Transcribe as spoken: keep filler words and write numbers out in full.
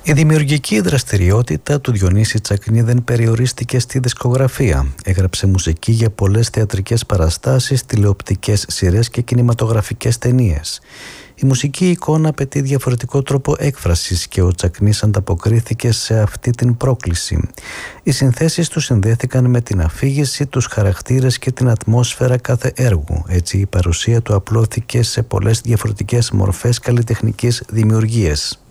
Η δημιουργική δραστηριότητα του Διονύση Τσακνή δεν περιορίστηκε στη δισκογραφία. Έγραψε μουσική για πολλές θεατρικές παραστάσεις, τηλεοπτικές σειρές και κινηματογραφικές ταινίες. Η μουσική εικόνα απαιτεί διαφορετικό τρόπο έκφρασης και ο Τσακνής ανταποκρίθηκε σε αυτή την πρόκληση. Οι συνθέσεις του συνδέθηκαν με την αφήγηση, τους χαρακτήρες και την ατμόσφαιρα κάθε έργου. Έτσι η παρουσία του απλώθηκε σε πολλές διαφορετικές μορφές καλλιτεχνικής δημιουργίας.